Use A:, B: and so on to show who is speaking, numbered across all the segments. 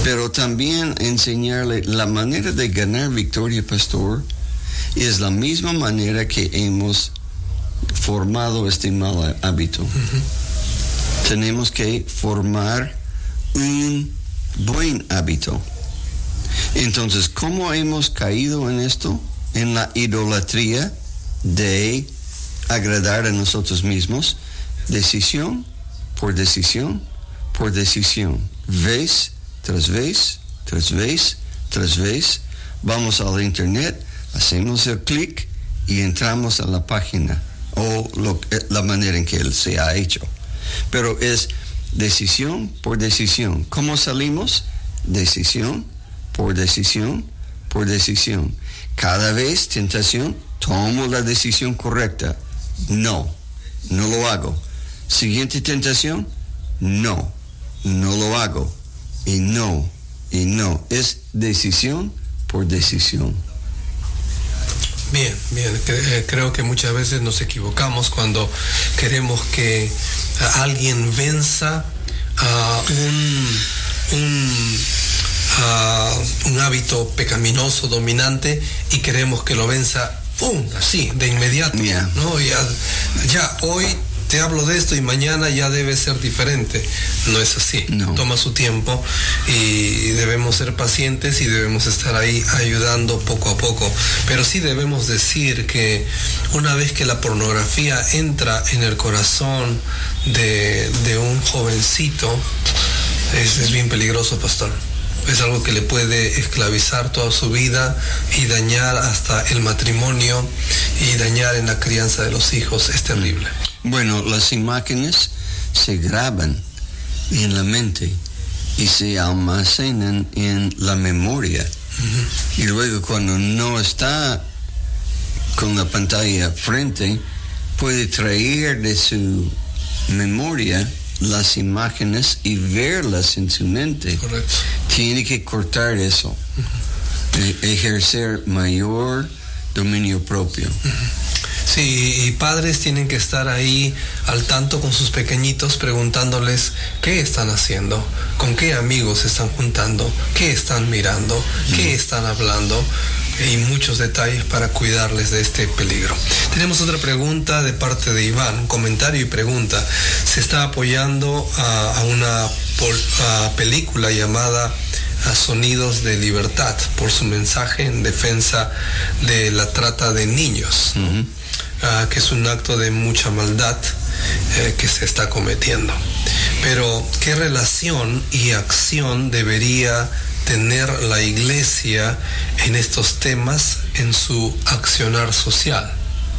A: Pero también enseñarle la manera de ganar victoria, pastor, es la misma manera que hemos formado este mal hábito. Tenemos que formar un buen hábito. Entonces, ¿cómo hemos caído en esto? En la idolatría de agradar a nosotros mismos. Decisión por decisión por decisión. Vez tras vez, tras vez, tras vez. Vamos al internet, hacemos el clic y entramos a la página o la manera en que él se ha hecho. Pero es decisión por decisión. ¿Cómo salimos? Decisión por decisión por decisión. Cada vez, tentación, tomo la decisión correcta. No lo hago. Siguiente tentación, no lo hago. Y no. Es decisión por decisión.
B: Bien. Creo que muchas veces nos equivocamos cuando queremos que alguien venza a un hábito pecaminoso, dominante, y queremos que lo venza, así, de inmediato.
A: Yeah.
B: ¿No? Ya hoy te hablo de esto y mañana ya debe ser diferente. No es así.
A: No.
B: Toma su tiempo y debemos ser pacientes y debemos estar ahí ayudando poco a poco. Pero sí debemos decir que una vez que la pornografía entra en el corazón de un jovencito, es bien peligroso, pastor. Es algo que le puede esclavizar toda su vida y dañar hasta el matrimonio y dañar en la crianza de los hijos. Es terrible.
A: Bueno, las imágenes se graban en la mente y se almacenan en la memoria. Y luego cuando no está con la pantalla frente, puede traer de su memoria las imágenes y verlas en su mente.
B: Correcto.
A: Tiene que cortar eso. Ejercer mayor dominio propio.
B: Sí, y padres tienen que estar ahí al tanto con sus pequeñitos, preguntándoles qué están haciendo, con qué amigos se están juntando, qué están mirando, qué están hablando, y muchos detalles para cuidarles de este peligro. Tenemos otra pregunta de parte de Iván, comentario y pregunta. Se está apoyando a una película llamada Sonidos de Libertad por su mensaje en defensa de la trata de niños, que es un acto de mucha maldad que se está cometiendo. Pero, ¿qué relación y acción debería tener la iglesia en estos temas en su accionar social?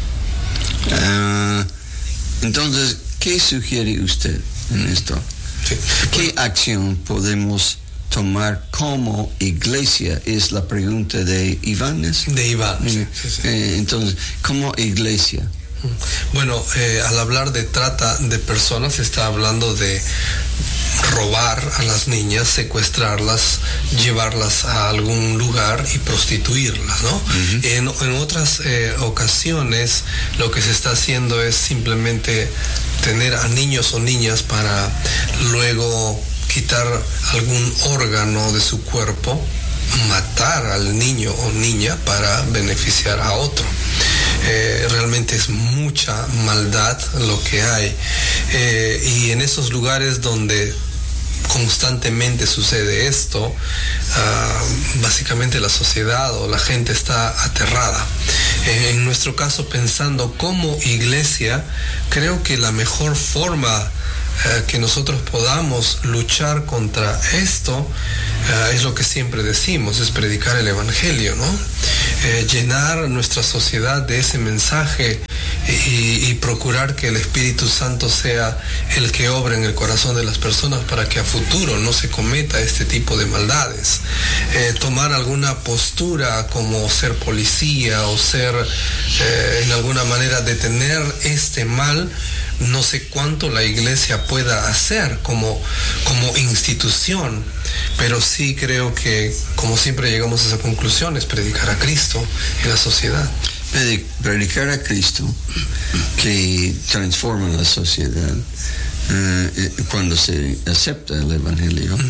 A: Entonces, ¿qué sugiere usted en esto?
B: Sí.
A: ¿Qué acción podemos tomar como iglesia? Es la pregunta de Iván.
B: De Iván. Sí.
A: Entonces, como iglesia.
B: Bueno, al hablar de trata de personas, se está hablando de robar a las niñas, secuestrarlas, llevarlas a algún lugar y prostituirlas, ¿no? En otras ocasiones lo que se está haciendo es simplemente tener a niños o niñas para luego quitar algún órgano de su cuerpo, matar al niño o niña para beneficiar a otro. Realmente es mucha maldad lo que hay, y en esos lugares donde constantemente sucede esto, básicamente la sociedad o la gente está aterrada. En nuestro caso, pensando como iglesia, creo que la mejor forma que nosotros podamos luchar contra esto es lo que siempre decimos, es predicar el evangelio, ¿no? Llenar nuestra sociedad de ese mensaje y procurar que el Espíritu Santo sea el que obra en el corazón de las personas para que a futuro no se cometa este tipo de maldades. Tomar alguna postura como ser policía o ser en alguna manera detener este mal, no sé cuánto la iglesia pueda hacer como institución, pero sí creo que, como siempre llegamos a esa conclusión, es predicar a Cristo en la sociedad.
A: Predicar a Cristo que transforma la sociedad cuando se acepta el evangelio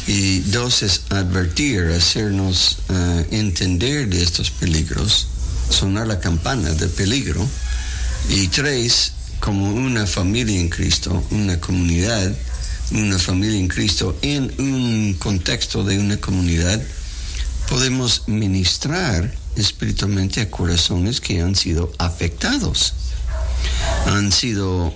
A: Y 2 es advertir, hacernos entender de estos peligros, sonar la campana de peligro. Y 3, como una familia en Cristo, una comunidad, una familia en Cristo en un contexto de una comunidad, podemos ministrar espiritualmente a corazones que han sido afectados, han sido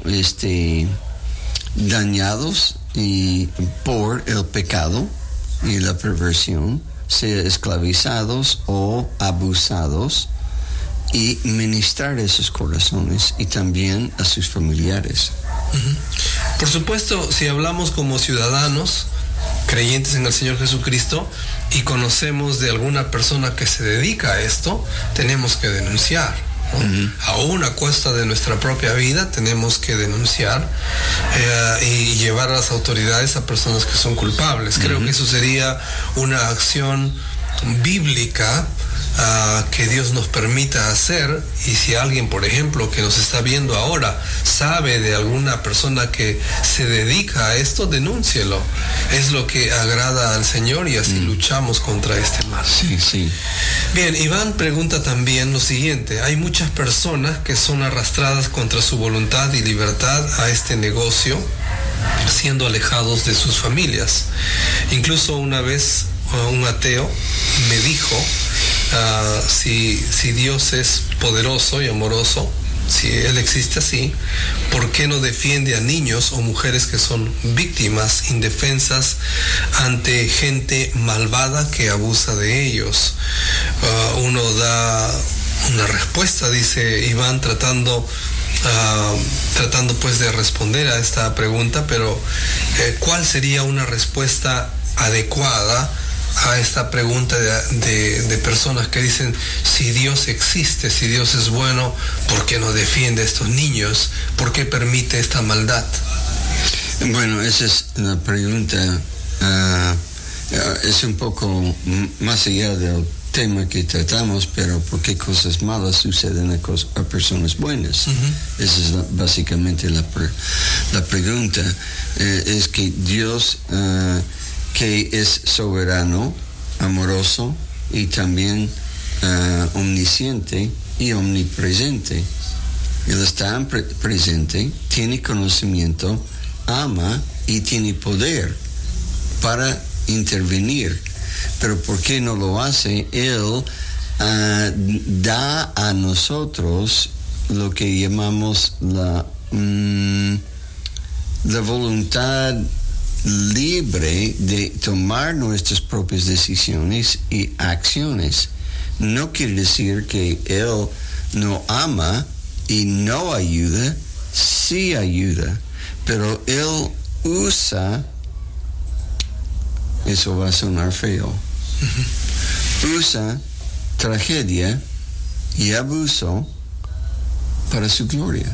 A: dañados y por el pecado y la perversión, sea esclavizados o abusados, y ministrar a esos corazones y también a sus familiares.
B: Por supuesto, si hablamos como ciudadanos creyentes en el Señor Jesucristo y conocemos de alguna persona que se dedica a esto, tenemos que denunciar, ¿no? Aún a cuesta de nuestra propia vida tenemos que denunciar y llevar a las autoridades a personas que son culpables. Creo que eso sería una acción bíblica que Dios nos permita hacer. Y si alguien, por ejemplo, que nos está viendo ahora, sabe de alguna persona que se dedica a esto, denúncielo. Es lo que agrada al Señor y así luchamos contra este mal.
A: Sí, sí.
B: Bien, Iván pregunta también lo siguiente: hay muchas personas que son arrastradas contra su voluntad y libertad a este negocio, siendo alejados de sus familias. Incluso una vez un ateo me dijo, si Dios es poderoso y amoroso, si Él existe así, ¿por qué no defiende a niños o mujeres que son víctimas indefensas ante gente malvada que abusa de ellos? Uno da una respuesta, dice Iván, tratando pues de responder a esta pregunta, pero ¿cuál sería una respuesta adecuada a esta pregunta de personas que dicen, si Dios existe, si Dios es bueno, ¿por qué no defiende a estos niños? ¿Por qué permite esta maldad?
A: Bueno, esa es la pregunta. Es un poco más allá del tema que tratamos, pero ¿por qué cosas malas suceden a personas buenas? Esa es básicamente la pregunta. Es que Dios, que es soberano, amoroso y también omnisciente y omnipresente. Él está presente, tiene conocimiento, ama y tiene poder para intervenir. Pero ¿por qué no lo hace? Él da a nosotros lo que llamamos la voluntad libre de tomar nuestras propias decisiones y acciones. No quiere decir que Él no ama y no ayuda, sí ayuda, pero Él usa, eso va a sonar feo, usa tragedia y abuso para su gloria.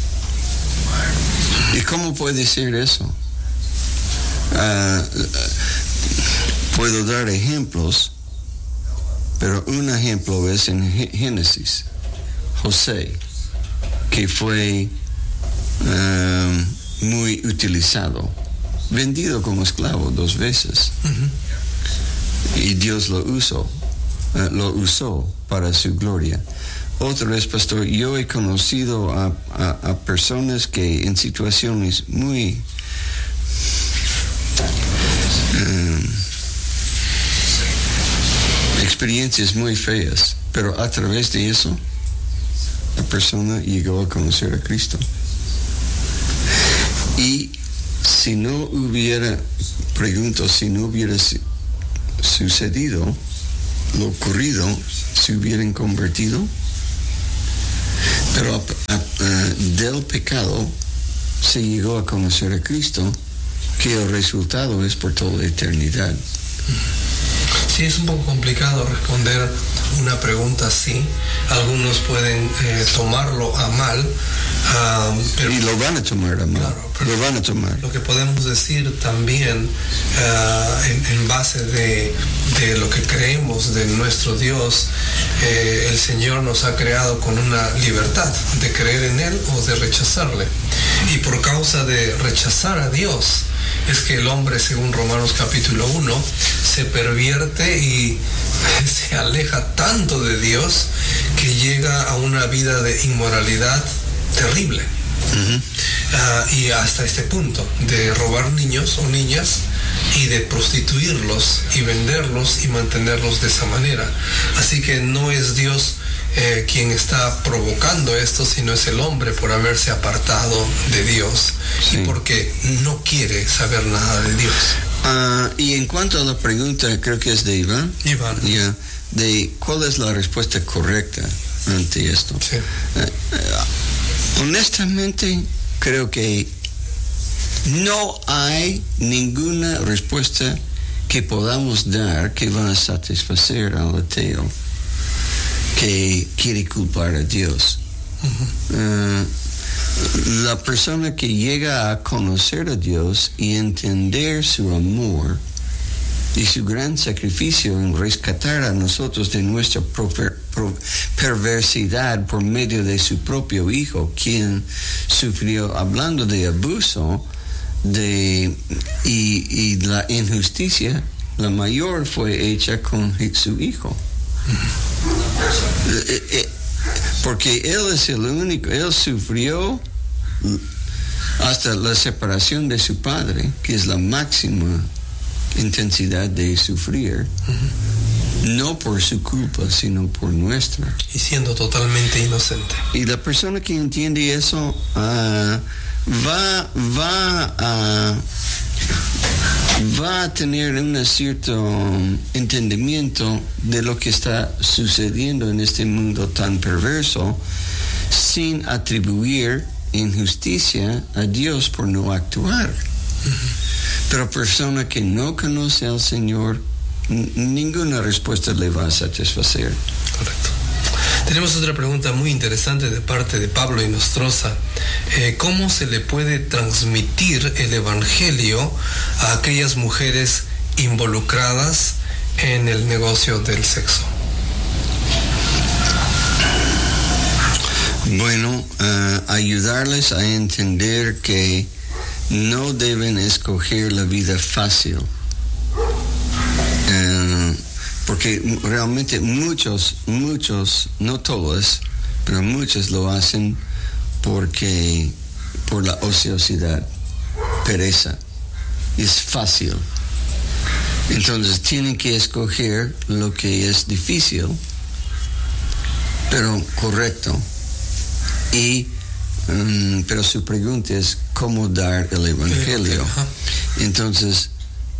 A: ¿Y cómo puede ser eso? Puedo dar ejemplos, pero un ejemplo es en Génesis. José, que fue muy utilizado, vendido como esclavo 2 veces. Y Dios lo usó para su gloria. Otra vez, pastor, yo he conocido a personas que en situaciones muy experiencias muy feas, pero a través de eso la persona llegó a conocer a Cristo. Y si no hubiera sucedido lo ocurrido, se hubieran convertido, pero del pecado se llegó a conocer a Cristo, que el resultado es por toda la eternidad.
B: Sí, es un poco complicado responder una pregunta así. Algunos pueden tomarlo a mal. Pero,
A: y lo van a tomar a mal.
B: Claro, pero
A: lo van a tomar.
B: Lo que podemos decir también en base de lo que creemos de nuestro Dios, el Señor nos ha creado con una libertad de creer en Él o de rechazarle. Y por causa de rechazar a Dios, es que el hombre, según Romanos capítulo 1, se pervierte y se aleja tanto de Dios que llega a una vida de inmoralidad terrible. Y hasta este punto de robar niños o niñas y de prostituirlos y venderlos y mantenerlos de esa manera. Así que no es Dios quien está provocando esto, sino es el hombre por haberse apartado de Dios, sí, y porque no quiere saber nada de Dios.
A: Y en cuanto a la pregunta, creo que es de Iván. Yeah, de cuál es la respuesta correcta ante esto. Sí. Honestamente, creo que no hay ninguna respuesta que podamos dar que va a satisfacer al ateo que quiere culpar a Dios. La persona que llega a conocer a Dios y entender su amor y su gran sacrificio en rescatar a nosotros de nuestra perversidad por medio de su propio Hijo, quien sufrió, hablando de abuso y la injusticia, la mayor fue hecha con su Hijo. Porque Él es el único, Él sufrió hasta la separación de su Padre, que es la máxima intensidad de sufrir, no por su culpa, sino por nuestra.
B: Y siendo totalmente inocente.
A: Y la persona que entiende eso va a tener un cierto entendimiento de lo que está sucediendo en este mundo tan perverso, sin atribuir injusticia a Dios por no actuar. Pero persona que no conoce al Señor, ninguna respuesta le va a satisfacer.
B: Correcto. Tenemos otra pregunta muy interesante de parte de Pablo y Nostroza. ¿Cómo se le puede transmitir el Evangelio a aquellas mujeres involucradas en el negocio del sexo?
A: Bueno, ayudarles a entender que no deben escoger la vida fácil. Porque realmente muchos, no todos, pero muchos lo hacen por la ociosidad, pereza. Es fácil. Entonces tienen que escoger lo que es difícil, pero correcto. Pero su pregunta es cómo dar el Evangelio. Entonces,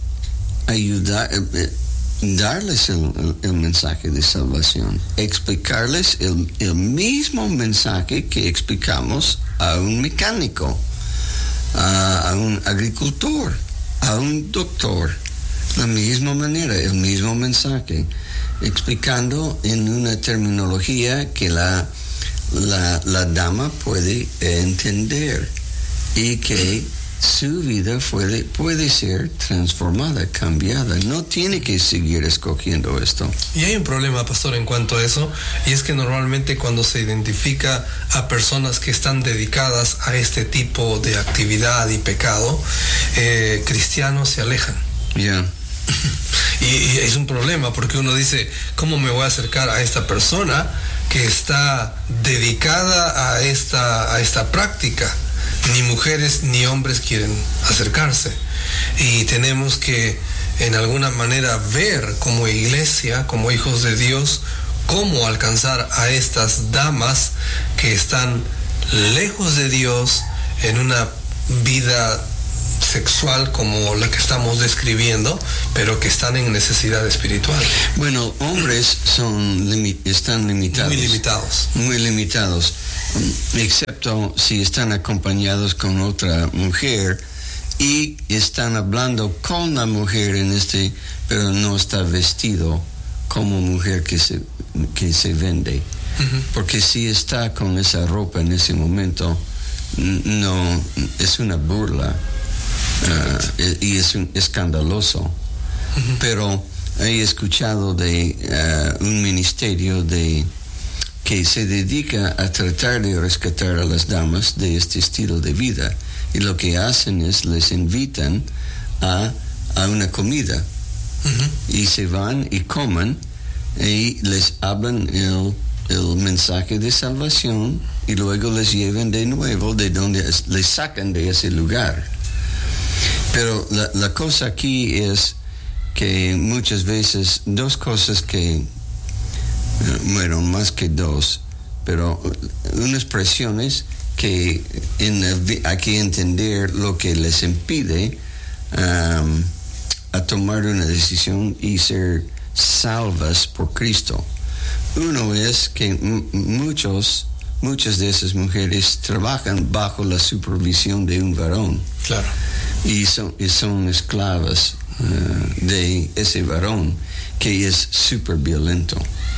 A: darles el mensaje de salvación, explicarles el mismo mensaje que explicamos a un mecánico, a un agricultor, a un doctor, la misma manera, el mismo mensaje, explicando en una terminología que la dama puede entender y que su vida puede ser transformada, cambiada. No tiene que seguir escogiendo esto.
B: Y hay un problema, pastor, en cuanto a eso, y es que normalmente cuando se identifica a personas que están dedicadas a este tipo de actividad y pecado, cristianos se alejan.
A: Ya.
B: Y es un problema porque uno dice, ¿cómo me voy a acercar a esta persona que está dedicada a esta práctica? Ni mujeres ni hombres quieren acercarse. Y tenemos que, en alguna manera, ver como iglesia, como hijos de Dios, cómo alcanzar a estas damas que están lejos de Dios en una vida sexual como la que estamos describiendo, pero que están en necesidad espiritual.
A: Bueno, hombres están limitados. Muy limitados. Excepto si están acompañados con otra mujer y están hablando con la mujer pero no está vestido como mujer que se vende. Porque si está con esa ropa en ese momento, no, es una burla. Y es escandaloso. Pero he escuchado de un ministerio que se dedica a tratar de rescatar a las damas de este estilo de vida. Y lo que hacen es les invitan a una comida. Y se van y comen y les hablan el mensaje de salvación y luego les llevan de nuevo de donde les sacan de ese lugar. Pero la cosa aquí es que muchas veces dos cosas que, bueno, más que dos, pero unas presiones que hay que entender lo que les impide a tomar una decisión y ser salvas por Cristo. Uno es que muchas de esas mujeres trabajan bajo la supervisión de un varón.
B: Claro.
A: Y son esclavas de ese varón que es súper violento.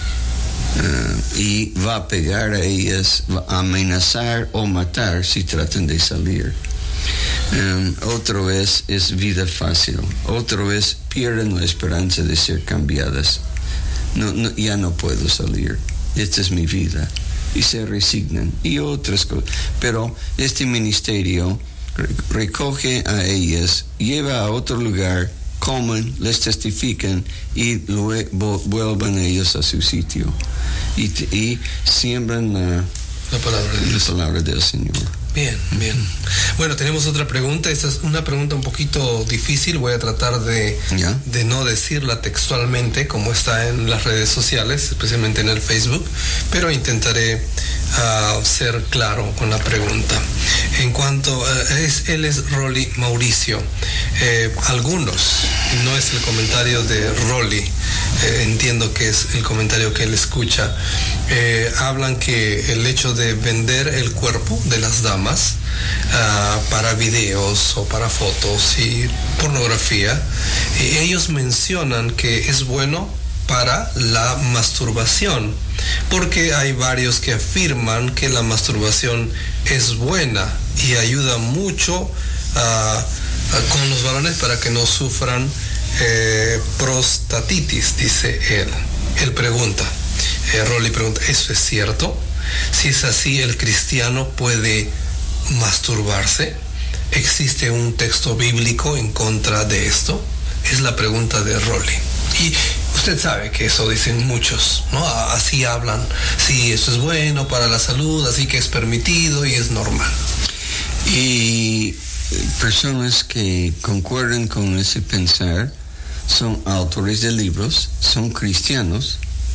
A: Y va a pegar a ellas, va a amenazar o matar si tratan de salir. Otro es vida fácil. Otro es pierden la esperanza de ser cambiadas. Ya no puedo salir. Esta es mi vida. Y se resignan. Y otras cosas. Pero este ministerio recoge a ellas, lleva a otro lugar, comen, les testifican y luego vuelven ellos a su sitio. Y siembran la palabra del Señor.
B: Bien. Bueno, tenemos otra pregunta. Esta es una pregunta un poquito difícil. Voy a tratar de no decirla textualmente como está en las redes sociales, especialmente en el Facebook, pero intentaré ser claro con la pregunta. En cuanto él es Rolly Mauricio. Algunos, no es el comentario de Rolly, entiendo que es el comentario que él escucha, hablan que el hecho de vender el cuerpo de las damas para videos o para fotos y pornografía, ellos mencionan que es bueno para la masturbación, porque hay varios que afirman que la masturbación es buena y ayuda mucho con los varones para que no sufran prostatitis, dice él. Él pregunta, Rolly pregunta, ¿eso es cierto? Si es así, ¿el cristiano puede masturbarse? ¿Existe un texto bíblico en contra de esto? Es la pregunta de Rolly. Y usted sabe que eso dicen muchos, ¿no? Así hablan. Sí, eso es bueno para la salud, así que es permitido y es normal.
A: Y personas que concuerdan con ese pensar son autores de libros, son cristianos,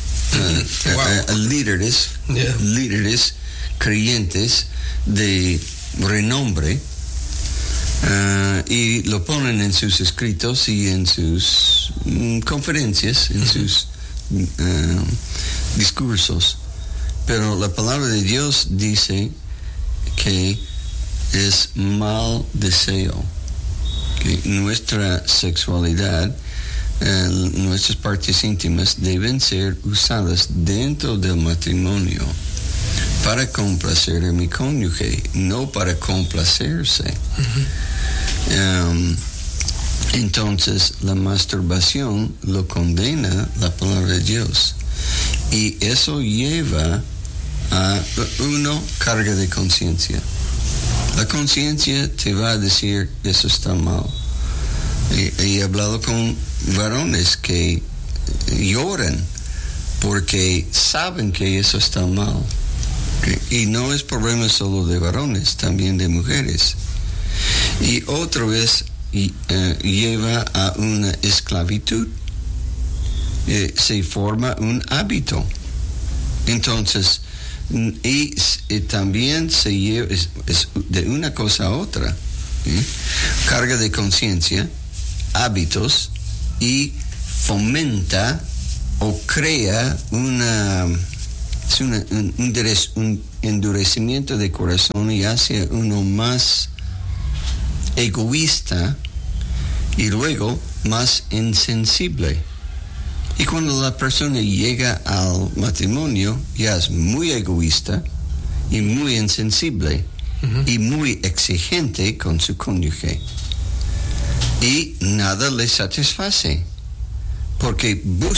A: líderes creyentes de renombre, y lo ponen en sus escritos y en sus conferencias, en sus discursos. Pero la palabra de Dios dice que es mal deseo, que nuestra sexualidad, nuestras partes íntimas deben ser usadas dentro del matrimonio para complacer a mi cónyuge, no para complacerse. Entonces la masturbación lo condena la palabra de Dios, y eso lleva a carga de conciencia. La conciencia te va a decir eso está mal. He hablado con varones que lloran porque saben que eso está mal. Y no es problema solo de varones, también de mujeres. Y otro es, lleva a una esclavitud. Se forma un hábito. Entonces, y también se lleva, es de una cosa a otra. Carga de conciencia, hábitos, y fomenta o crea un endurecimiento de corazón y hace uno más egoísta y luego más insensible. Y cuando la persona llega al matrimonio, ya es muy egoísta y muy insensible y muy exigente con su cónyuge. Y nada le satisface, porque busca